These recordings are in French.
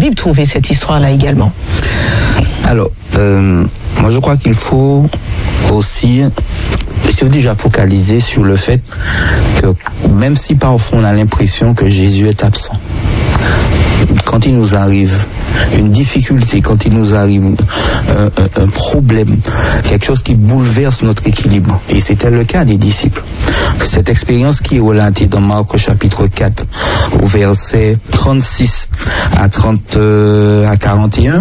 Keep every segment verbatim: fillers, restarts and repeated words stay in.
Bible trouver cette histoire-là également? Alors, euh, moi je crois qu'il faut aussi se déjà focaliser sur le fait que même si parfois on a l'impression que Jésus est absent, quand il nous arrive une difficulté, quand il nous arrive un, un, un problème, quelque chose qui bouleverse notre équilibre, et c'était le cas des disciples. Cette expérience qui est relatée dans Marc au chapitre quatre, au verset trente-six à trente, euh, à quarante et un,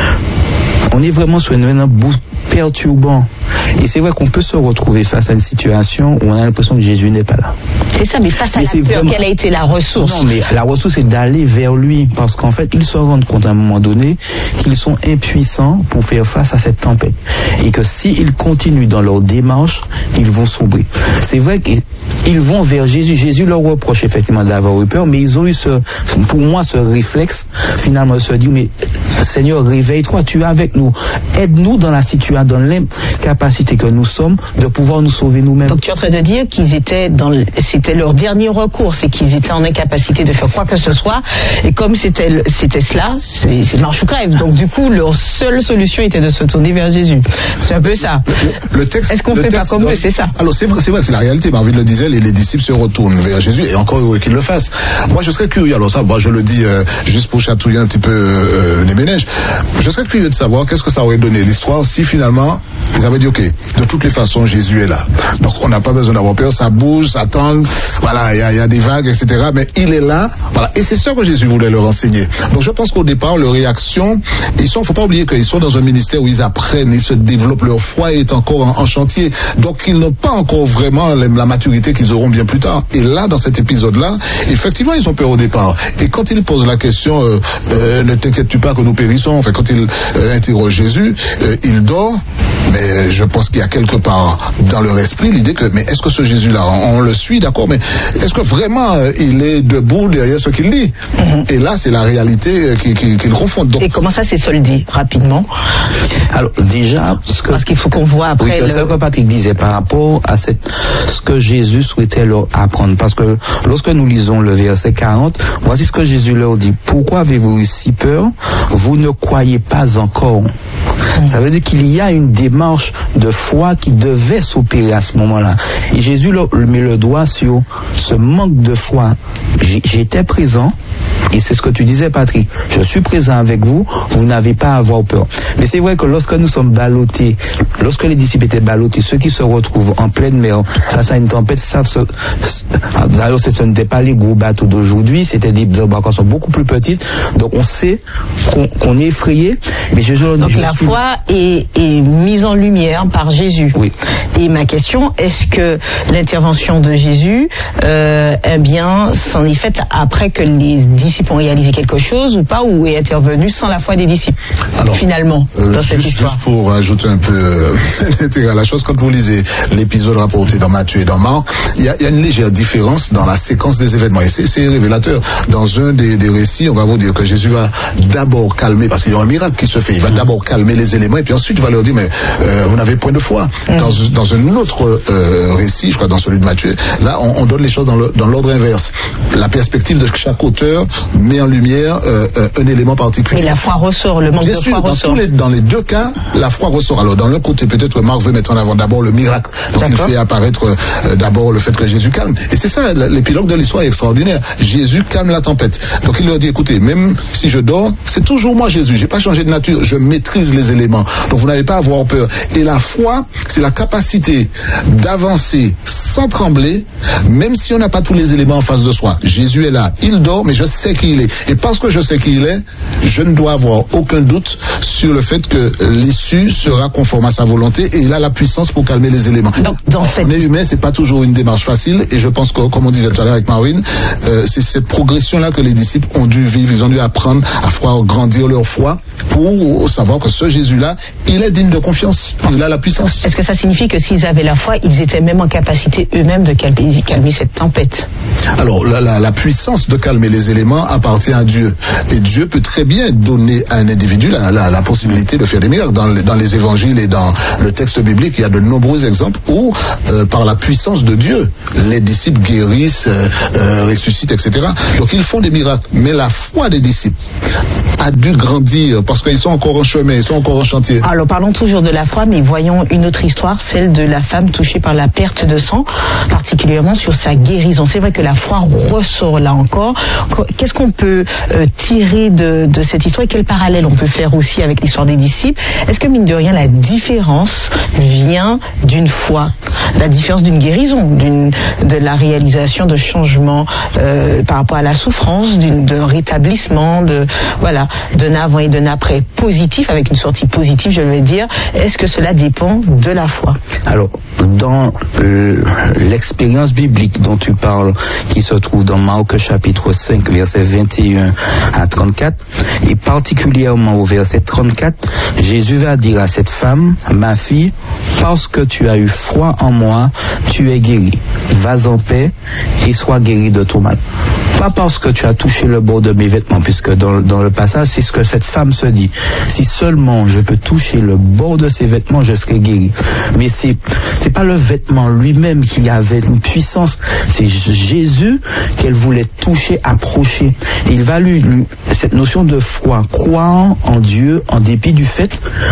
on est vraiment sur un bout perturbant. Et c'est vrai qu'on peut se retrouver face à une situation où on a l'impression que Jésus n'est pas là. C'est ça, mais face à mais la peur, vraiment... quelle a été la ressource? Non, mais la ressource, c'est d'aller vers lui, parce qu'en fait, ils se rendent compte à un moment donné qu'ils sont impuissants pour faire face à cette tempête. Et que s'ils continuent dans leur démarche, ils vont sombrer. C'est vrai qu'ils vont vers Jésus. Jésus leur reproche effectivement d'avoir eu peur, mais ils ont eu ce, pour moi, ce réflexe, finalement, de se dire, mais Seigneur, réveille-toi, tu es avec nous. Aide-nous dans la situation, dans l'incapacité que nous sommes de pouvoir nous sauver nous-mêmes. Donc tu es en train de dire qu'ils étaient dans le, c'était leur dernier recours, c'est qu'ils étaient en incapacité de faire quoi que ce soit, et comme c'était c'était cela, c'est, c'est marche ou crève. Donc du coup, leur seule solution était de se tourner vers Jésus. C'est un peu ça. Le, le texte. Est-ce qu'on fait pas comme donne... eux, c'est ça? Alors c'est vrai, c'est vrai, c'est la réalité. Marvin le disait, les, les disciples se retournent vers Jésus, et encore heureux qu'ils le fassent. Moi, je serais curieux. Alors ça, moi, je le dis euh, juste pour chatouiller un petit peu euh, les ménages. Je serais curieux de savoir qu'est-ce que ça aurait donné l'histoire si finalement ils avaient dit ok, de toutes les façons Jésus est là, donc on n'a pas besoin d'avoir peur, ça bouge, ça tangue, voilà, il y, y a des vagues, et cetera, mais il est là, voilà, et c'est ça que Jésus voulait leur enseigner. Donc je pense qu'au départ, leur réaction, ils sont, faut pas oublier qu'ils sont dans un ministère où ils apprennent, ils se développent, leur foi est encore en, en chantier, donc ils n'ont pas encore vraiment la, la maturité qu'ils auront bien plus tard. Et là, dans cet épisode-là, effectivement, ils ont peur au départ. Et quand ils posent la question, euh, euh, ne t'inquiète-tu pas que nous périssons, enfin quand ils euh, interrogent Jésus, euh, il dort, mais je pense qu'il y a quelque part dans leur esprit l'idée que, mais est-ce que ce Jésus-là, on, on le suit, d'accord, mais est-ce que vraiment euh, il est debout derrière ce qu'il dit? Mm-hmm. Et là, c'est la réalité euh, qui, qui, qui le confronte. Donc... Et comment ça s'est soldé, rapidement? Alors, déjà, ce que... Parce qu'il faut qu'on voit après... Oui, le... c'est ce que Patrick disait par rapport à cette... ce que Jésus souhaitait leur apprendre. Parce que lorsque nous lisons le verset quarante, voici ce que Jésus leur dit. Pourquoi avez-vous eu si peur? Vous ne croyez pas encore. Mmh. Ça veut dire qu'il y a une démarche de foi qui devait s'opérer à ce moment-là. Et Jésus leur met le doigt sur ce manque de foi. J'étais présent, et c'est ce que tu disais, Patrick. Je suis présent avec vous, vous n'avez pas à avoir peur. Mais c'est vrai que lorsque nous sommes ballottés, lorsque les disciples étaient ballottés, ceux qui se retrouvent en pleine mer face à une tempête, savent ce... d'ailleurs ce n'était pas les gros bateaux d'aujourd'hui, c'était des embarcations beaucoup plus petites. Donc on sait qu'on, qu'on est effrayé. Mais je, je, Donc je la suis... foi est, est mise en lumière par Jésus. Oui. Et ma question, est-ce que l'intervention de Jésus, euh, eh bien, s'en est faite après que les disciples ont réalisé quelque chose ou pas, ou est intervenu sans la foi des disciples? Alors, finalement, euh, dans cette juste, histoire. Juste pour ajouter un peu euh, à la chose, quand vous lisez l'épisode rapporté dans Matthieu et dans Marc, il y, y a une légère différence dans la séquence des événements. Et c'est, c'est révélateur. Dans un des, des récits, on va vous dire que Jésus va d'abord calmer, parce qu'il y a un miracle qui se fait, il va d'abord calmer les éléments, et puis ensuite il va leur dire, mais euh, vous n'avez point de foi. Mmh. Dans, dans un autre euh, récit, je crois dans celui de Matthieu, là on, on donne les choses dans, le, dans l'ordre inverse. La perspective de chaque auteur met en lumière euh, euh, un élément particulier. Et la foi ressort, le manque Bien de sûr, foi dans ressort. Tous les, dans les deux cas, la foi ressort. Alors dans l'un côté, peut-être Marc veut mettre en avant d'abord le miracle. Donc D'accord. il fait apparaître euh, d'abord le fait que Jésus calme. Et c'est ça, l'épilogue de l'histoire est extraordinaire. Jésus calme la tempête. Donc il leur dit, écoutez, même si je dors, c'est toujours moi Jésus. J'ai pas changé de nature. Je maîtrise les éléments. Donc vous n'avez pas à avoir peur. Et la foi, c'est la capacité d'avancer sans trembler, même si on n'a pas tous les éléments en face de soi. Jésus est là. Il dort, mais je sais qui il est. Et parce que je sais qui il est, je ne dois avoir aucun doute sur le fait que l'issue sera conforme à sa volonté, et il a la puissance pour calmer les éléments. Donc, dans cette... On est humain, c'est pas toujours une démarche facile, et je pense que, comme on disait tout à l'heure avec Marvin, euh, c'est cette progression-là que les disciples ont dû vivre. Ils ont dû apprendre à faire grandir leur foi pour savoir que ce Jésus-là, il est digne de confiance, il a la puissance. Est-ce que ça signifie que s'ils avaient la foi, ils étaient même en capacité eux-mêmes de calmer, calmer cette tempête? Alors, la, la, la puissance de calmer les éléments appartient à Dieu. Et Dieu peut très bien donner à un individu la, la, la possibilité de faire des miracles. Dans, dans les évangiles et dans le texte biblique, il y a de nombreux exemples où, euh, par la puissance de Dieu, les disciples guérissent, euh, euh, ressuscitent, et cetera. Donc, ils font des miracles. Mais la foi des disciples a dû grandir parce qu'ils sont encore en chemin, ils sont encore en chantier. Alors, parlons toujours de la foi, mais voyons une autre histoire, celle de la femme touchée par la perte de sang, particulièrement sur sa guérison. C'est vrai que la foi ressort là encore. Qu'est-ce qu'on peut euh, tirer de, de cette histoire et quel parallèle on peut faire aussi avec l'histoire des disciples? Est-ce que, mine de rien, la différence vient d'une foi, la différence d'une guérison, d'une, de la réalisation de changements euh, par rapport à la souffrance, d'une, d'un rétablissement, de, voilà, d'un avant et d'un après positif, avec une sortie positive, je vais dire. Est-ce que cela dépend de la foi? Alors, dans euh, l'expérience biblique dont tu parles, qui se trouve dans Marc chapitre cinq, versets vingt et un à trente-quatre, et particulièrement au verset trente-quatre, Jésus va dire à cette femme, ma fille, parce que tu as eu foi en moi, tu es guérie. Vas en paix et sois guérie de ton mal. Pas parce que tu as touché le bord de mes vêtements, puisque dans, dans le passage, c'est ce que cette femme se dit. Si seulement je peux toucher le bord de ses vêtements, je serai guérie. Mais c'est, c'est pas le vêtement lui-même qui avait une puissance, c'est Jésus qu'elle voulait toucher, approcher. Et il va lui, lui, cette notion de foi, croire en Dieu en dépit du fait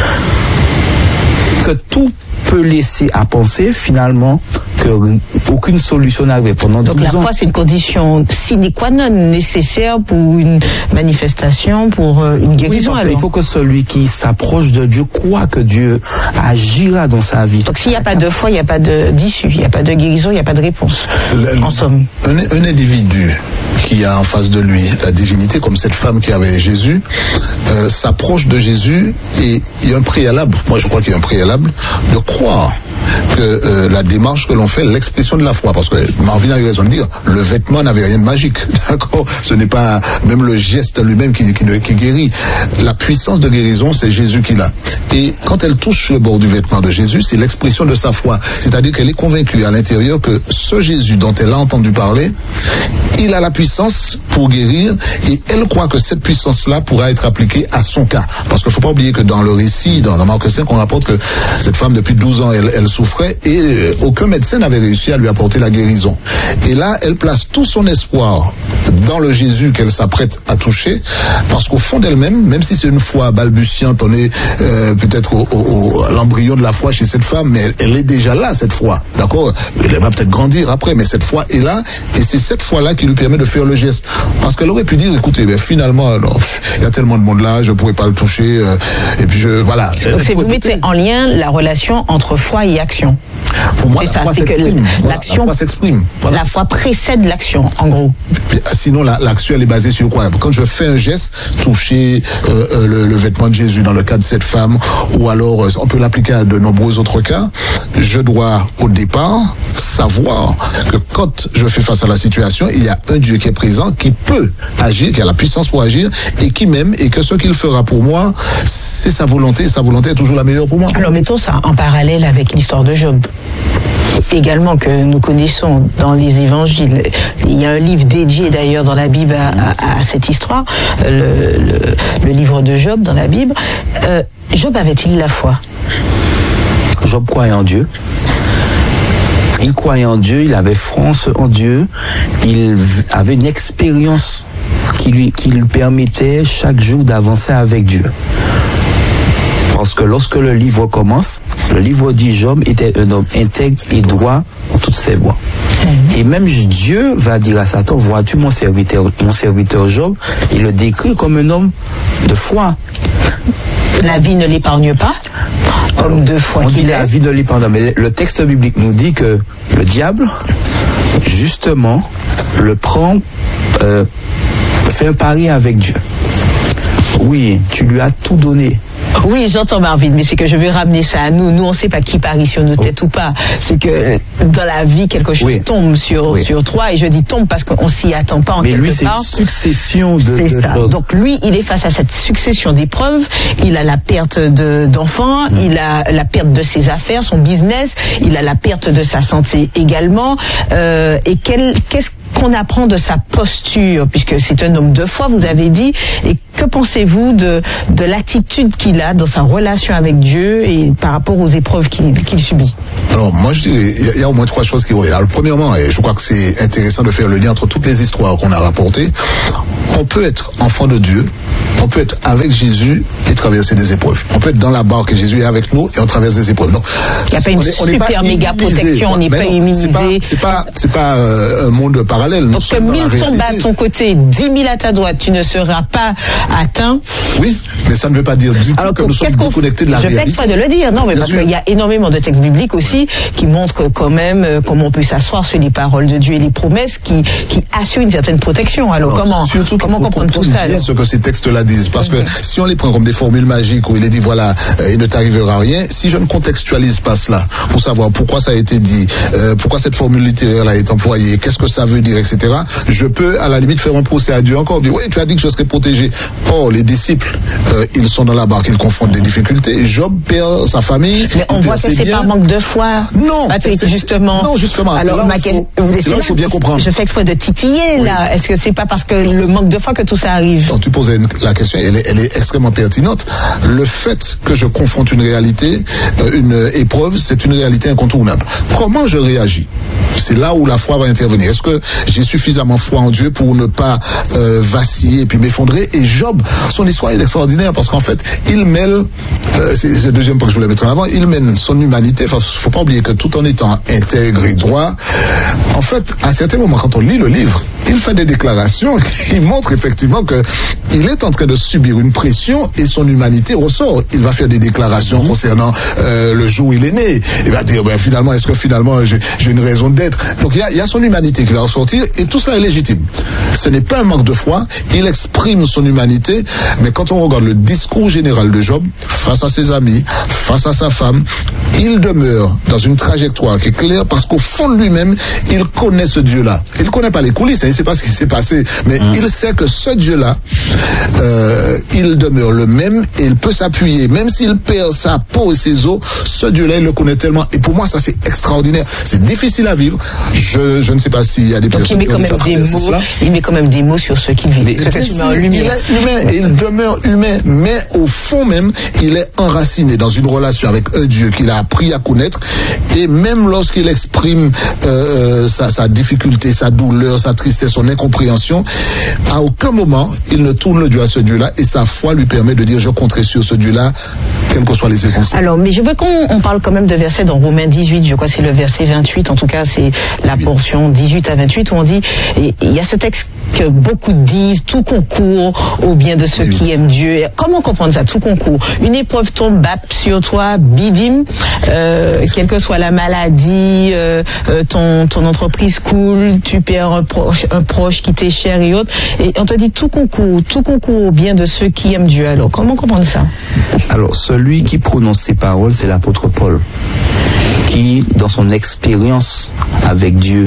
que tout peut laisser à penser finalement qu'aucune solution n'arrive pendant Donc douze la ans. foi, c'est une condition sine qua non nécessaire pour une manifestation, pour euh, une guérison. Oui, alors. il faut que celui qui s'approche de Dieu croit que Dieu agira dans sa vie. Donc s'il n'y a pas de foi, il n'y a pas de, d'issue, il n'y a pas de guérison, il n'y a pas de réponse. Le, en somme. Un, un individu qui a en face de lui la divinité, comme cette femme qui avait Jésus, euh, s'approche de Jésus et il y a un préalable, moi je crois qu'il y a un préalable, de croire que euh, la démarche que l'on fait, l'expression de la foi, parce que Marvin a eu raison de dire, le vêtement n'avait rien de magique, d'accord? Ce n'est pas même le geste lui-même qui, qui, qui guérit. La puissance de guérison, c'est Jésus qui l'a. Et quand elle touche le bord du vêtement de Jésus, c'est l'expression de sa foi. C'est-à-dire qu'elle est convaincue à l'intérieur que ce Jésus dont elle a entendu parler, il a la puissance pour guérir et elle croit que cette puissance-là pourra être appliquée à son cas. Parce qu'il ne faut pas oublier que dans le récit, dans, dans Marc cinq, on rapporte que cette femme, depuis douze ans, elle, elle souffrait et euh, aucun médecin n'avait réussi à lui apporter la guérison. Et là, elle place tout son espoir dans le Jésus qu'elle s'apprête à toucher, parce qu'au fond d'elle-même, même si c'est une foi balbutiante, on est euh, peut-être au, au, à l'embryon de la foi chez cette femme, mais elle, elle est déjà là, cette foi, d'accord? Elle va peut-être grandir après, mais cette foi est là, et c'est cette foi-là qui lui permet de faire le geste. Parce qu'elle aurait pu dire, écoutez, ben, finalement, non, il y a tellement de monde là, je ne pourrais pas le toucher, euh, et puis je, voilà. Donc c'est, vous mettez en lien la relation entre foi et action. Pour moi, c'est la ça, foi c'est s'exprime. que Voilà, l'action, la foi s'exprime. Voilà. La foi précède l'action, en gros. Sinon, la, l'action, elle est basée sur quoi? Quand je fais un geste, toucher euh, euh, le, le vêtement de Jésus dans le cas de cette femme, ou alors, euh, on peut l'appliquer à de nombreux autres cas, je dois, au départ, savoir que quand je fais face à la situation, il y a un Dieu qui est présent, qui peut agir, qui a la puissance pour agir, et qui m'aime, et que ce qu'il fera pour moi, c'est sa volonté, et sa volonté est toujours la meilleure pour moi. Alors, mettons ça en parallèle avec l'histoire de Job. Également, que nous connaissons dans les évangiles. Il y a un livre dédié d'ailleurs dans la Bible à, à, à cette histoire, le, le, le livre de Job dans la Bible. Euh, Job avait-il la foi? Job croyait en Dieu. Il croyait en Dieu, il avait foi en Dieu, il avait une expérience qui lui, qui lui permettait chaque jour d'avancer avec Dieu. Parce que lorsque le livre commence, le livre dit Job était un homme intègre et droit en toutes ses voies. Mmh. Et même Dieu va dire à Satan, vois-tu mon serviteur, mon serviteur Job, il le décrit comme un homme de foi. La vie ne l'épargne pas, homme de foi. On dit qu'il la est. vie ne l'épargne pas, mais le texte biblique nous dit que le diable, justement, le prend, euh, fait un pari avec Dieu. Oui, tu lui as tout donné. Oui, j'entends Marvin, mais c'est que je veux ramener ça à nous. Nous, on ne sait pas qui parie sur nos têtes oh. ou pas. C'est que dans la vie, quelque chose oui. tombe sur, oui. sur toi. Et je dis tombe parce qu'on s'y attend pas en mais quelque lui, part. C'est une succession de, c'est de ça. choses. Donc lui, il est face à cette succession d'épreuves. Il a la perte de, d'enfants, mmh. il a la perte de ses affaires, son business, il a la perte de sa santé également. Euh, et quel, qu'est-ce qu'on apprend de sa posture, puisque c'est un homme de foi, vous avez dit, et que pensez-vous de, de l'attitude qu'il a dans sa relation avec Dieu et par rapport aux épreuves qu'il, qu'il subit? Alors, moi, je dirais, il y a au moins trois choses qui vont. Alors, premièrement, et je crois que c'est intéressant de faire le lien entre toutes les histoires qu'on a rapportées, on peut être enfant de Dieu, on peut être avec Jésus et traverser des épreuves. On peut être dans la barque et Jésus est avec nous et on traverse des épreuves. Donc, il n'y a pas une est, super méga protection, on n'est pas immunisé. C'est pas, c'est pas euh, un monde parallèle. Donc, que mille tombent à ton côté, dix mille à ta droite, tu ne seras pas atteint. Oui, mais ça ne veut pas dire du tout que nous sommes déconnectés de la je réalité. Je fais exprès de le dire, non, mais Bien parce sûr. qu'il y a énormément de textes bibliques aussi qui montrent quand même euh, comment on peut s'asseoir sur les paroles de Dieu et les promesses qui, qui assurent une certaine protection. Alors, Alors comment, surtout comment comprendre tout ça? Bien ce que ces textes-là disent, parce mm-hmm. que si on les prend comme des formules magiques où il est dit voilà, euh, il ne t'arrivera rien, si je ne contextualise pas cela pour savoir pourquoi ça a été dit, euh, pourquoi cette formule littéraire-là est employée, qu'est-ce que ça veut dire, et cetera, je peux à la limite faire un procès à Dieu encore, dire oui, tu as dit que je serais protégé. Or, les disciples, euh, ils sont dans la barque, ils confrontent des difficultés. Job perd sa famille. Mais on voit que c'est biens. par manque de foi. Non, Patrick, c'est, justement. Non, justement. Alors, c'est là, ma... il faut, c'est là, il faut bien comprendre. Je fais exprès de titiller, oui. là. Est-ce que c'est pas parce que le manque de foi que tout ça arrive? Quand tu posais une, la question, elle est, elle est extrêmement pertinente. Le fait que je confronte une réalité, euh, une épreuve, c'est une réalité incontournable. Comment je réagis? C'est là où la foi va intervenir. Est-ce que j'ai suffisamment foi en Dieu pour ne pas euh, vaciller et puis m'effondrer? Et Job, son histoire est extraordinaire parce qu'en fait, il mêle, euh, c'est, c'est le deuxième point que je voulais mettre en avant, il mène son humanité. Enfin, faut pas oublier que tout en étant intègre et droit, en fait, à certains moments, quand on lit le livre, il fait des déclarations qui montrent effectivement que il est en train de subir une pression et son humanité ressort. Il va faire des déclarations mmh. concernant euh, le jour où il est né. Il va dire, ben finalement, est-ce que finalement j'ai, j'ai une raison d'être? Donc il y a, il y a son humanité qui va ressortir et tout cela est légitime. Ce n'est pas un manque de foi, il exprime son humanité, mais quand on regarde le discours général de Job, face à ses amis, face à sa femme, il demeure dans une trajectoire qui est claire parce qu'au fond de lui-même, il connaît ce Dieu-là. Il ne connaît pas les coulisses, il ne sait pas ce qui s'est passé, mais mmh. il sait que ce Dieu-là, euh, il demeure le même et il peut s'appuyer, même s'il perd sa peau et ses os, ce Dieu-là, il le connaît tellement. Et pour moi, ça c'est extraordinaire. C'est difficile à vivre. Je, je ne sais pas s'il y a des Donc personnes il met, quand même des mots, il met quand même des mots sur ce qu'il vit. Ce qu'il met en lumière. Il est humain et il demeure humain, mais au fond même, il est enraciné dans une relation avec un Dieu qu'il a appris à connaître. Et même lorsqu'il exprime euh, sa, sa difficulté, sa douleur, sa tristesse, son incompréhension, à aucun moment il ne tourne le dos à ce Dieu-là et sa foi lui permet de dire je compterai sur ce Dieu-là, quelles que soient les circonstances. Alors, mais je veux qu'on on parle quand même de versets dans Romains dix-huit, je crois que c'est le verset vingt-huit, en tout cas c'est la portion dix-huit à vingt-huit où on dit, il y a ce texte que beaucoup disent, tout concourt au bien de ceux oui. qui aiment Dieu. Comment comprendre ça, tout concourt? Une épreuve tombe bap sur toi, bidim, euh, quelle que soit la maladie, euh, ton, ton entreprise coule, tu perds un proche, un proche qui t'est cher et autres, et on te dit tout concourt, tout concourt au bien de ceux qui aiment Dieu. Alors, comment comprendre ça? Alors, celui qui prononce ces paroles, c'est l'apôtre Paul, qui, dans son expérience avec Dieu,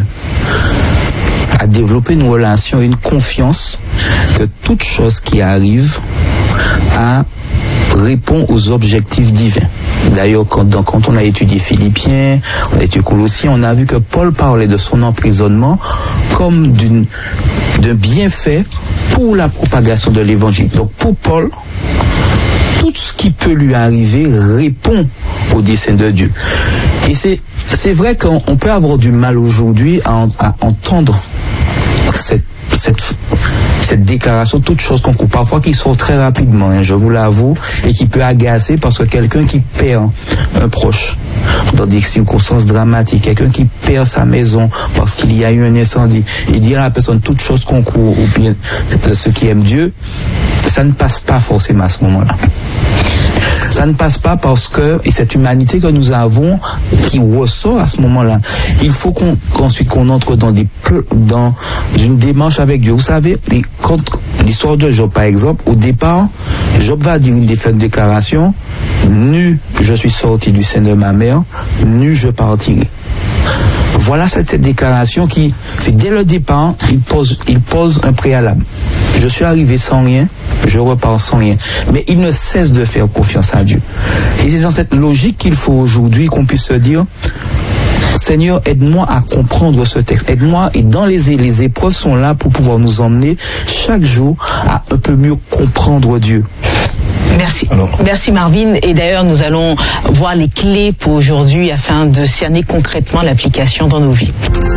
a développé une relation, une confiance que toute chose qui arrive a, répond aux objectifs divins. D'ailleurs, quand, dans, quand on a étudié Philippiens, on a étudié Colossiens, on a vu que Paul parlait de son emprisonnement comme d'une, d'un bienfait pour la propagation de l'évangile. Donc pour Paul, tout ce qui peut lui arriver répond au dessein de Dieu. Et c'est, c'est vrai qu'on on peut avoir du mal aujourd'hui à, à entendre cette, cette, cette déclaration, toutes choses qu'on coupe, parfois qui sort très rapidement, hein, je vous l'avoue, et qui peut agacer parce que quelqu'un qui perd un proche dans des circonstances dramatiques, quelqu'un qui perd sa maison parce qu'il y a eu un incendie, et dire à la personne toutes choses qu'on court ou bien de ceux qui aiment Dieu, ça ne passe pas forcément à ce moment-là. Ça ne passe pas parce que, et cette humanité que nous avons qui ressort à ce moment-là, il faut qu'on, qu'ensuite qu'on entre dans des dans une démarche avec Dieu. Vous savez, quand l'histoire l'histoire de Job, par exemple, au départ, Job va dire une déclaration, nu je suis sorti du sein de ma mère, nu je partirai. Voilà cette, cette déclaration qui, dès le départ, il pose, il pose un préalable. Je suis arrivé sans rien, je repars sans rien. Mais il ne cesse de faire confiance à Dieu. Et c'est dans cette logique qu'il faut aujourd'hui qu'on puisse se dire, Seigneur, aide-moi à comprendre ce texte. Aide-moi, et dans les, les épreuves sont là pour pouvoir nous emmener chaque jour à un peu mieux comprendre Dieu. Merci. Alors. Merci Marvin. Et d'ailleurs, nous allons voir les clés pour aujourd'hui afin de cerner concrètement l'application dans nos vies.